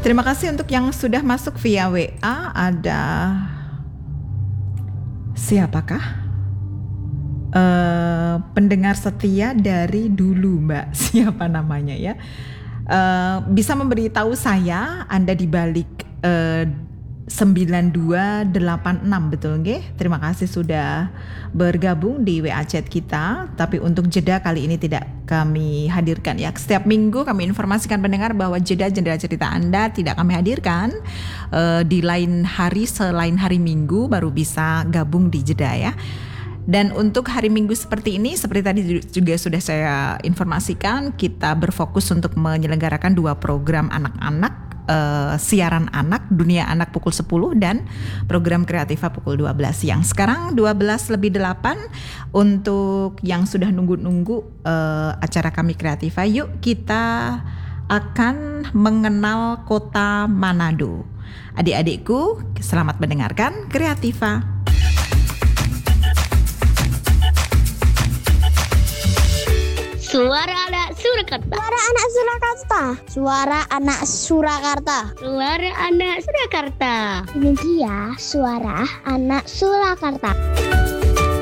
Terima kasih untuk yang sudah masuk via WA. Ada siapakah? Pendengar setia dari dulu, Mbak. Siapa namanya ya? Bisa memberitahu saya Anda di balik 9286, betul nggih? Terima kasih sudah bergabung di WA chat kita. Tapi untuk jeda kali ini tidak kami hadirkan ya. Setiap minggu kami informasikan pendengar bahwa jeda-jeda cerita Anda tidak kami hadirkan di lain hari selain hari Minggu, baru bisa gabung di jeda ya. Dan untuk hari Minggu seperti ini, seperti tadi juga sudah saya informasikan, kita berfokus untuk menyelenggarakan 2 program anak-anak, siaran anak, Dunia Anak pukul 10 dan program Kreativa pukul 12 siang. Sekarang 12:08 untuk yang sudah nunggu-nunggu acara kami Kreativa. Yuk kita akan mengenal kota Manado. Adik-adikku, selamat mendengarkan Kreativa. Suara anak Surakarta. Suara anak Surakarta. Suara anak Surakarta. Suara anak Surakarta. Ini dia suara anak Surakarta.